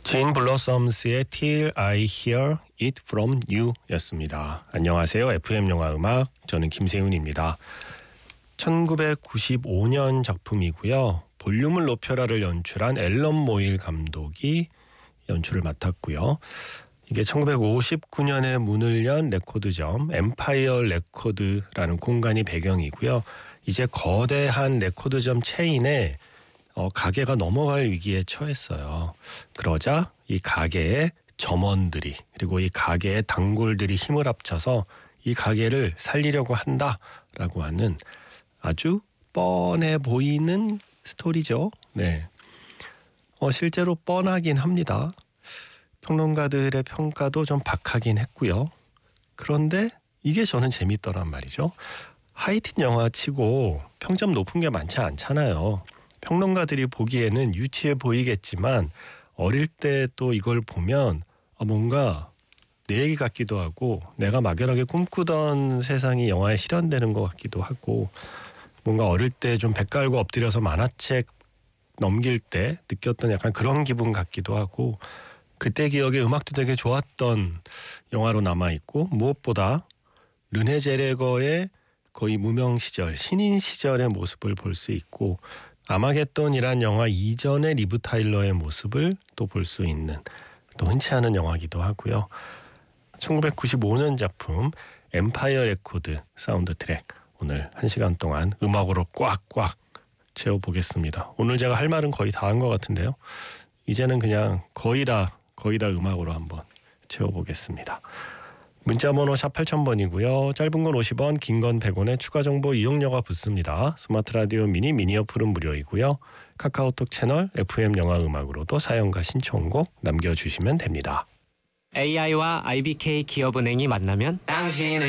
진 블러썸스의 Till I Hear It From You 였습니다. 안녕하세요. FM 영화 음악, 저는 김세훈입니다. 1995년 작품이고요. 볼륨을 높여라를 연출한 앨런 모일 감독이 연출을 맡았고요. 이게 1959년에 문을 연 레코드점 엠파이어 레코드라는 공간이 배경이고요. 이제 거대한 레코드점 체인에 가게가 넘어갈 위기에 처했어요. 그러자 이 가게의 점원들이 그리고 이 가게의 단골들이 힘을 합쳐서 이 가게를 살리려고 한다라고 하는 아주 뻔해 보이는 스토리죠. 네. 실제로 뻔하긴 합니다. 평론가들의 평가도 좀 박하긴 했고요. 그런데 이게 저는 재밌더란 말이죠. 하이틴 영화치고 평점 높은 게 많지 않잖아요. 평론가들이 보기에는 유치해 보이겠지만 어릴 때 또 이걸 보면 뭔가 내 얘기 같기도 하고 내가 막연하게 꿈꾸던 세상이 영화에 실현되는 것 같기도 하고 뭔가 어릴 때 좀 배 깔고 엎드려서 만화책 넘길 때 느꼈던 약간 그런 기분 같기도 하고 그때 기억에 음악도 되게 좋았던 영화로 남아있고 무엇보다 르네 제레거의 거의 무명 시절, 신인 시절의 모습을 볼 수 있고 아마겟돈이란 영화 이전의 리브 타일러의 모습을 또 볼 수 있는 또 흔치 않은 영화이기도 하고요. 1995년 작품 엠파이어 레코드 사운드 트랙 오늘 1시간 동안 음악으로 꽉꽉 채워보겠습니다. 오늘 제가 할 말은 거의 다 한 것 같은데요. 이제는 그냥 거의 다 음악으로 한번 채워보겠습니다. 문자번호 샵 8000번이고요. 짧은 건 50원, 긴 건 100원에 추가 정보 이용료가 붙습니다. 스마트 라디오 미니 어플은 무료이고요. 카카오톡 채널 FM 영화 음악으로도 사연과 신청곡 남겨주시면 됩니다. AI와 IBK 기업은행이 만나면 당신을